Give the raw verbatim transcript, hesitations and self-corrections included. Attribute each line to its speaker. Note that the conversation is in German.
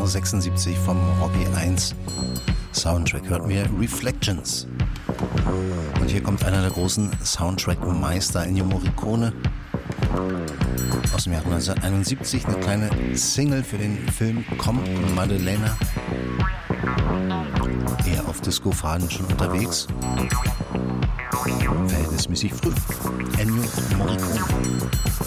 Speaker 1: sechsundsiebzig vom Rocky eins Soundtrack hörten wir Reflections. Und hier kommt einer der großen Soundtrack-Meister, Ennio Morricone, aus dem Jahr neunzehnhunderteinundsiebzig, eine kleine Single für den Film Come Maddalena. Eher auf Disco-Faden schon unterwegs. Verhältnismäßig früh. Ennio Morricone.